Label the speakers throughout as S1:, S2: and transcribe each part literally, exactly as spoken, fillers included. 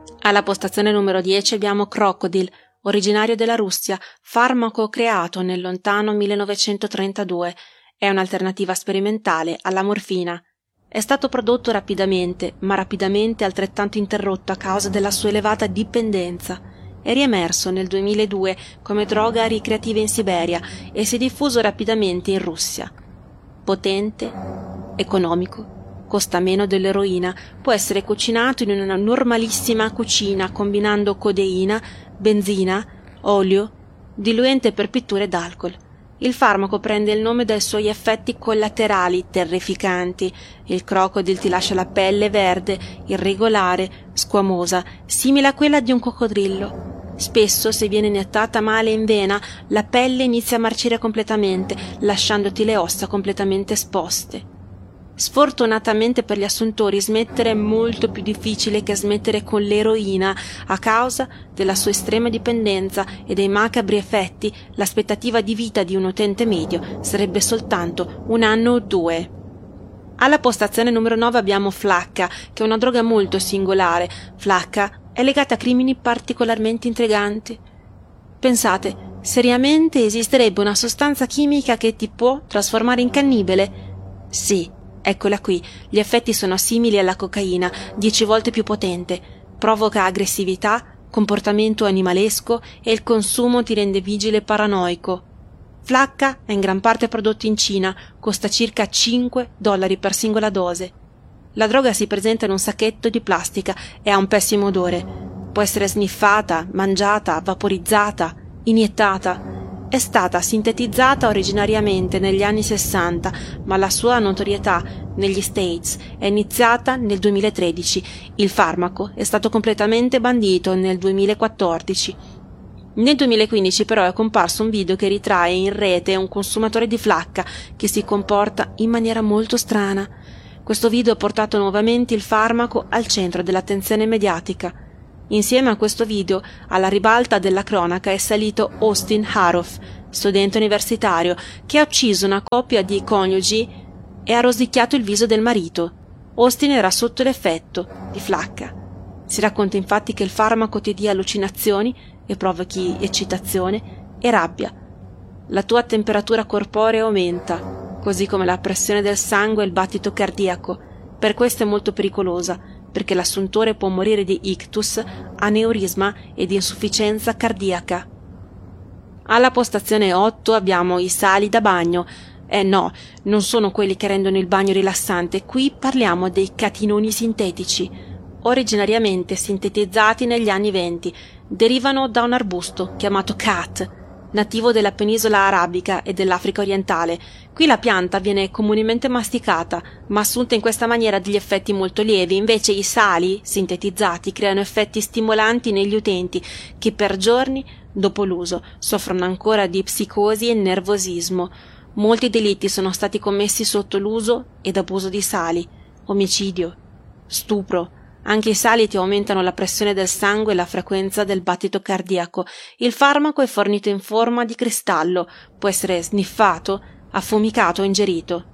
S1: Alla postazione numero dieci abbiamo Crocodile, originario della Russia, farmaco creato nel lontano millenovecentotrentadue. È un'alternativa sperimentale alla morfina. È stato prodotto rapidamente, ma rapidamente altrettanto interrotto a causa della sua elevata dipendenza. È riemerso nel duemiladue come droga ricreativa in Siberia e si è diffuso rapidamente in Russia. Potente, economico, costa meno dell'eroina, può essere cucinato in una normalissima cucina combinando codeina, benzina, olio, diluente per pitture d'alcol. Il farmaco prende il nome dai suoi effetti collaterali terrificanti. Il crocodile ti lascia la pelle verde, irregolare, squamosa, simile a quella di un coccodrillo. Spesso, se viene iniettata male in vena, la pelle inizia a marcire completamente, lasciandoti le ossa completamente esposte. Sfortunatamente per gli assuntori smettere è molto più difficile che smettere con l'eroina. A causa della sua estrema dipendenza e dei macabri effetti, l'aspettativa di vita di un utente medio sarebbe soltanto un anno o due. Alla postazione numero nove abbiamo Flacca, che è una droga molto singolare. Flacca è legata a crimini particolarmente intriganti. Pensate, seriamente esisterebbe una sostanza chimica che ti può trasformare in cannibale? Sì. Eccola qui, gli effetti sono simili alla cocaina, dieci volte più potente, provoca aggressività, comportamento animalesco e il consumo ti rende vigile e paranoico. Flacca è in gran parte prodotto in Cina, costa circa cinque dollari per singola dose. La droga si presenta in un sacchetto di plastica e ha un pessimo odore. Può essere sniffata, mangiata, vaporizzata, iniettata. È stata sintetizzata originariamente negli anni sessanta, ma la sua notorietà negli States è iniziata nel duemilatredici. Il farmaco è stato completamente bandito nel duemilaquattordici. Nel duemilaquindici però è comparso un video che ritrae in rete un consumatore di Flacca che si comporta in maniera molto strana. Questo video ha portato nuovamente il farmaco al centro dell'attenzione mediatica. Insieme a questo video, alla ribalta della cronaca, è salito Austin Haroff, studente universitario, che ha ucciso una coppia di coniugi e ha rosicchiato il viso del marito. Austin era sotto l'effetto di Flacca. Si racconta infatti che il farmaco ti dia allucinazioni e provochi eccitazione e rabbia. La tua temperatura corporea aumenta, così come la pressione del sangue e il battito cardiaco. Per questo è molto pericolosa, perché l'assuntore può morire di ictus, aneurisma e di insufficienza cardiaca. Alla postazione otto abbiamo i sali da bagno. Eh no, non sono quelli che rendono il bagno rilassante, qui parliamo dei catinoni sintetici. Originariamente sintetizzati negli anni venti, derivano da un arbusto chiamato khat, nativo della penisola arabica e dell'Africa orientale. Qui la pianta viene comunemente masticata, ma assunta in questa maniera ha degli effetti molto lievi. Invece i sali sintetizzati creano effetti stimolanti negli utenti, che per giorni dopo l'uso soffrono ancora di psicosi e nervosismo. Molti delitti sono stati commessi sotto l'uso ed abuso di sali: omicidio, stupro. Anche i sali ti aumentano la pressione del sangue e la frequenza del battito cardiaco. Il farmaco è fornito in forma di cristallo, può essere sniffato, affumicato o ingerito.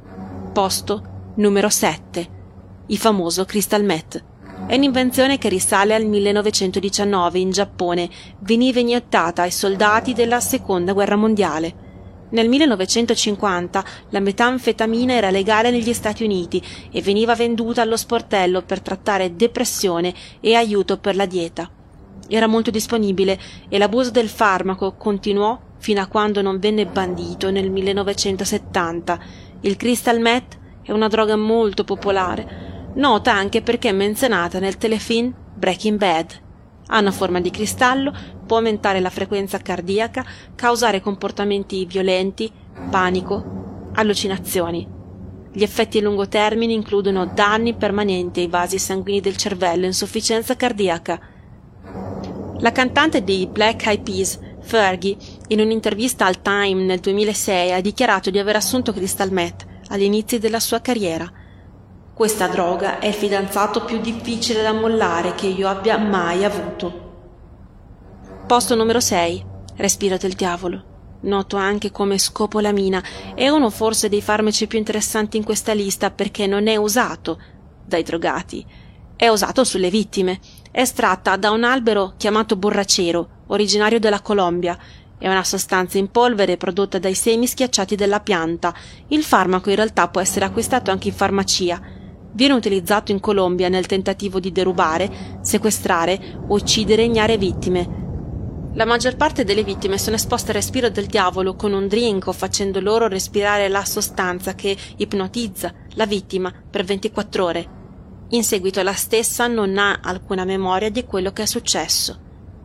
S1: Posto numero sette. Il famoso Crystal Meth. È un'invenzione che risale al millenovecentodiciannove in Giappone. Veniva iniettata ai soldati della Seconda Guerra Mondiale. Nel millenovecentocinquanta la metanfetamina era legale negli Stati Uniti e veniva venduta allo sportello per trattare depressione e aiuto per la dieta. Era molto disponibile e l'abuso del farmaco continuò fino a quando non venne bandito nel millenovecentosettanta. Il crystal meth è una droga molto popolare, nota anche perché è menzionata nel telefilm Breaking Bad. Ha una forma di cristallo, può aumentare la frequenza cardiaca, causare comportamenti violenti, panico, allucinazioni. Gli effetti a lungo termine includono danni permanenti ai vasi sanguigni del cervello e insufficienza cardiaca. La cantante dei Black Eyed Peas, Fergie, in un'intervista al Time nel duemilasei ha dichiarato di aver assunto crystal meth agli inizi della sua carriera. Questa droga è il fidanzato più difficile da mollare che io abbia mai avuto. Posto numero sei. Respiro del diavolo. Noto anche come scopolamina. È uno forse dei farmaci più interessanti in questa lista perché non è usato dai drogati. È usato sulle vittime. È estratta da un albero chiamato borracero, originario della Colombia. È una sostanza in polvere prodotta dai semi schiacciati della pianta. Il farmaco in realtà può essere acquistato anche in farmacia. Viene utilizzato in Colombia nel tentativo di derubare, sequestrare o uccidere ignare vittime. La maggior parte delle vittime sono esposte al respiro del diavolo con un drink o facendo loro respirare la sostanza che ipnotizza la vittima per ventiquattro ore. In seguito la stessa non ha alcuna memoria di quello che è successo.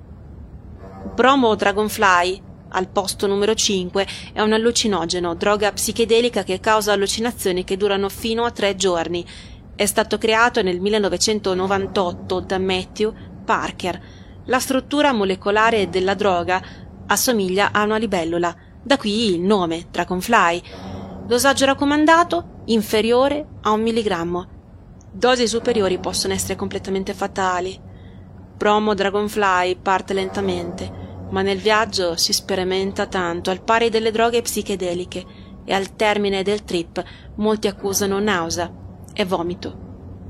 S1: Bromo Dragonfly, al posto numero cinque, è un allucinogeno, droga psichedelica che causa allucinazioni che durano fino a tre giorni. È stato creato nel millenovecentonovantotto da Matthew Parker. La struttura molecolare della droga assomiglia a una libellula, da qui il nome, Dragonfly. Dosaggio raccomandato inferiore a un milligrammo. Dosi superiori possono essere completamente fatali. Bromo Dragonfly parte lentamente, ma nel viaggio si sperimenta tanto, al pari delle droghe psichedeliche, e al termine del trip molti accusano nausea e vomito.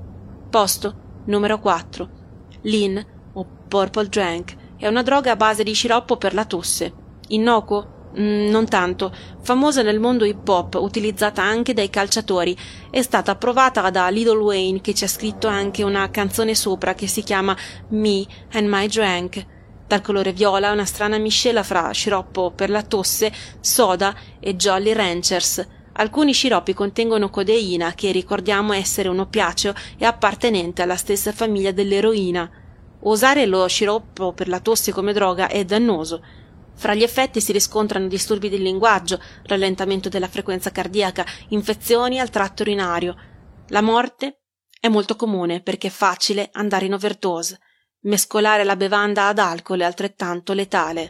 S1: Posto numero quattro. Lean o Purple Drank è una droga a base di sciroppo per la tosse. Innocuo? Mm, non tanto. Famosa nel mondo hip hop, utilizzata anche dai calciatori. È stata approvata da Lil Wayne, che ci ha scritto anche una canzone sopra che si chiama Me and My Drank. Dal colore viola, una strana miscela fra sciroppo per la tosse, soda e Jolly Ranchers. Alcuni sciroppi contengono codeina, che ricordiamo essere un oppiaceo e appartenente alla stessa famiglia dell'eroina. Usare lo sciroppo per la tosse come droga è dannoso. Fra gli effetti si riscontrano disturbi del linguaggio, rallentamento della frequenza cardiaca, infezioni al tratto urinario. La morte è molto comune perché è facile andare in overdose. Mescolare la bevanda ad alcol è altrettanto letale.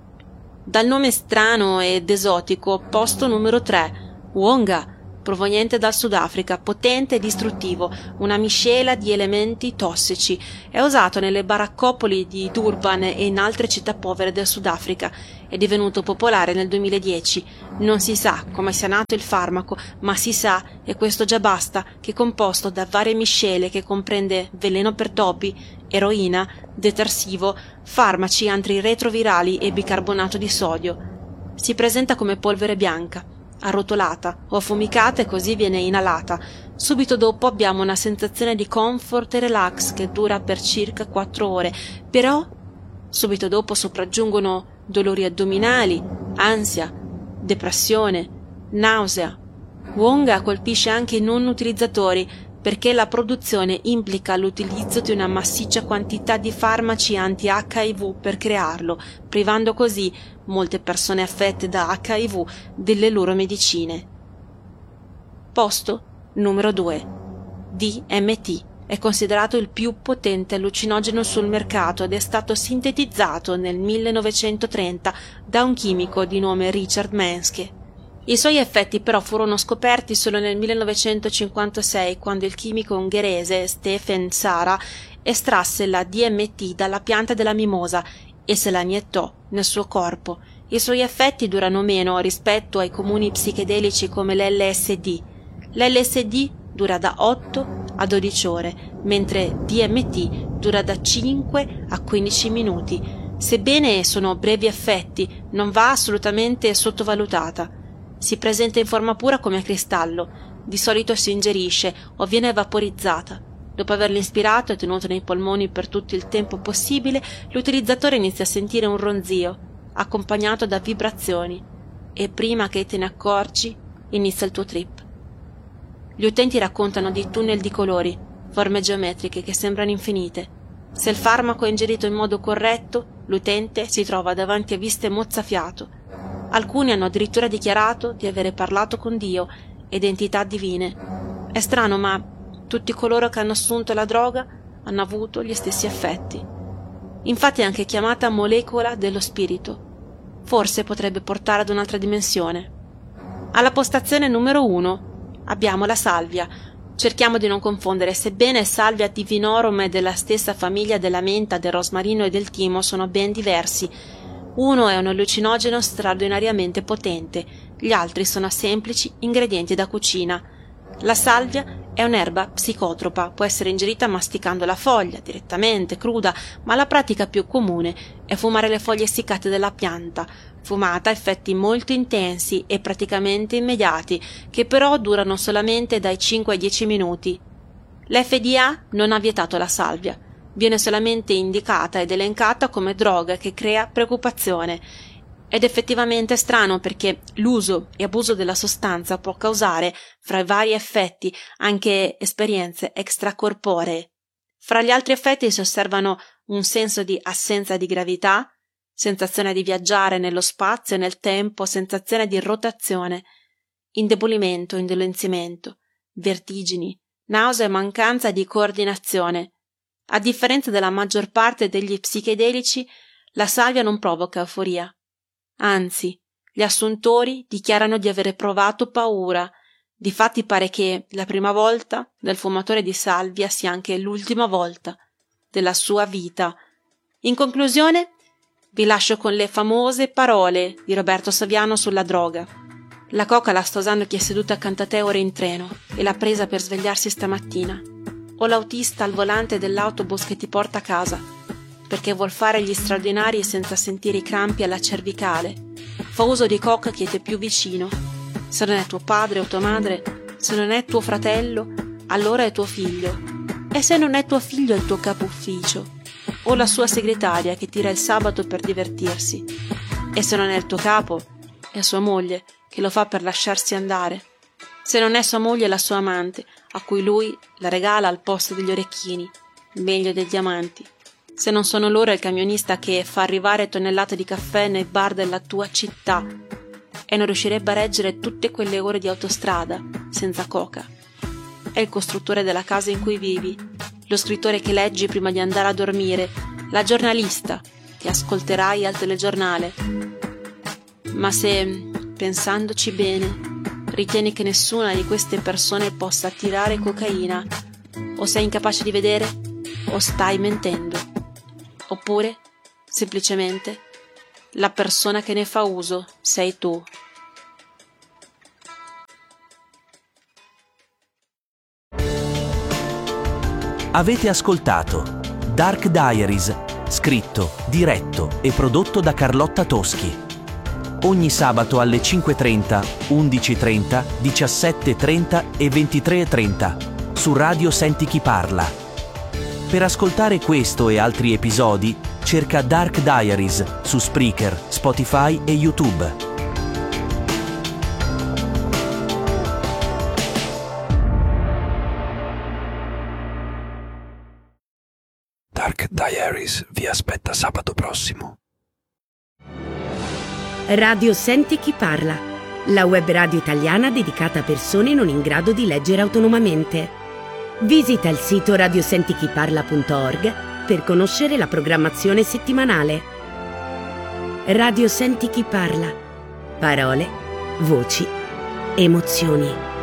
S1: Dal nome strano ed esotico, posto numero tre, Wonga, proveniente dal Sudafrica, potente e distruttivo, una miscela di elementi tossici. È usato nelle baraccopoli di Durban e in altre città povere del Sudafrica. È divenuto popolare nel duemiladieci. Non si sa come sia nato il farmaco, ma si sa, e questo già basta, che è composto da varie miscele che comprende veleno per topi, eroina, detersivo, farmaci antiretrovirali e bicarbonato di sodio. Si presenta come polvere bianca, arrotolata o affumicata, e così viene inalata. Subito dopo abbiamo una sensazione di comfort e relax che dura per circa quattro ore, però subito dopo sopraggiungono dolori addominali, ansia, depressione, nausea. Wonga colpisce anche i non utilizzatori perché la produzione implica l'utilizzo di una massiccia quantità di farmaci anti-acca i vu per crearlo, privando così molte persone affette da acca i vu delle loro medicine. Posto numero due. D M T è considerato il più potente allucinogeno sul mercato ed è stato sintetizzato nel millenovecentotrenta da un chimico di nome Richard Manske. I suoi effetti però furono scoperti solo nel millenovecentocinquantasei, quando il chimico ungherese Stephen Sara estrasse la D M T dalla pianta della mimosa e se la iniettò nel suo corpo. I suoi effetti durano meno rispetto ai comuni psichedelici come l'L S D. L'L S D dura da otto a dodici ore, mentre D M T dura da cinque a quindici minuti. Sebbene sono brevi effetti, non va assolutamente sottovalutata. Si presenta in forma pura come cristallo, di solito si ingerisce o viene vaporizzata. Dopo averlo ispirato e tenuto nei polmoni per tutto il tempo possibile, l'utilizzatore inizia a sentire un ronzio, accompagnato da vibrazioni, e prima che te ne accorgi, inizia il tuo trip. Gli utenti raccontano di tunnel di colori, forme geometriche che sembrano infinite. Se il farmaco è ingerito in modo corretto, l'utente si trova davanti a viste mozzafiato. Alcuni hanno addirittura dichiarato di avere parlato con Dio ed entità divine. È strano, ma tutti coloro che hanno assunto la droga hanno avuto gli stessi effetti. Infatti è anche chiamata molecola dello spirito. Forse potrebbe portare ad un'altra dimensione. Alla postazione numero uno abbiamo la salvia. Cerchiamo di non confondere, sebbene salvia divinorum e della stessa famiglia della menta, del rosmarino e del timo sono ben diversi. Uno è un allucinogeno straordinariamente potente, gli altri sono semplici ingredienti da cucina. La salvia è È un'erba psicotropa, può essere ingerita masticando la foglia, direttamente, cruda, ma la pratica più comune è fumare le foglie essiccate della pianta. Fumata ha effetti molto intensi e praticamente immediati, che però durano solamente dai cinque ai dieci minuti. L'F D A non ha vietato la salvia, viene solamente indicata ed elencata come droga che crea preoccupazione. Ed effettivamente è strano perché l'uso e abuso della sostanza può causare, fra i vari effetti, anche esperienze extracorporee. Fra gli altri effetti si osservano un senso di assenza di gravità, sensazione di viaggiare nello spazio e nel tempo, sensazione di rotazione, indebolimento, indolenzimento, vertigini, nausea e mancanza di coordinazione. A differenza della maggior parte degli psichedelici, la salvia non provoca euforia. Anzi, gli assuntori dichiarano di avere provato paura. Difatti pare che la prima volta del fumatore di salvia sia anche l'ultima volta della sua vita. In conclusione, vi lascio con le famose parole di Roberto Saviano sulla droga. La coca la sta usando chi è seduto accanto a te ora in treno e l'ha presa per svegliarsi stamattina. O l'autista al volante dell'autobus che ti porta a casa, perché vuol fare gli straordinari senza sentire i crampi alla cervicale. Fa uso di coca chi è più vicino. Se non è tuo padre o tua madre, se non è tuo fratello, allora è tuo figlio. E se non è tuo figlio è il tuo capo ufficio, o la sua segretaria che tira il sabato per divertirsi. E se non è il tuo capo, è sua moglie che lo fa per lasciarsi andare. Se non è sua moglie è la sua amante, a cui lui la regala al posto degli orecchini, meglio dei diamanti. Se non sono loro, è il camionista che fa arrivare tonnellate di caffè nei bar della tua città e non riuscirebbe a reggere tutte quelle ore di autostrada senza coca. È il costruttore della casa in cui vivi, lo scrittore che leggi prima di andare a dormire, la giornalista che ascolterai al telegiornale. Ma se, pensandoci bene, ritieni che nessuna di queste persone possa tirare cocaina, o sei incapace di vedere, o stai mentendo. Oppure, semplicemente, la persona che ne fa uso sei tu.
S2: Avete ascoltato Dark Diaries, scritto, diretto e prodotto da Carlotta Toschi. Ogni sabato alle cinque e trenta, undici e trenta, diciassette e trenta e ventitré e trenta su Radio Senti Chi Parla. Per ascoltare questo e altri episodi, cerca Dark Diaries su Spreaker, Spotify e YouTube.
S3: Dark Diaries vi aspetta sabato prossimo.
S4: Radio Senti Chi Parla, la web radio italiana dedicata a persone non in grado di leggere autonomamente. Visita il sito radiosentichiparla punto org per conoscere la programmazione settimanale. Radio Senti Chi Parla. Parole, voci, emozioni.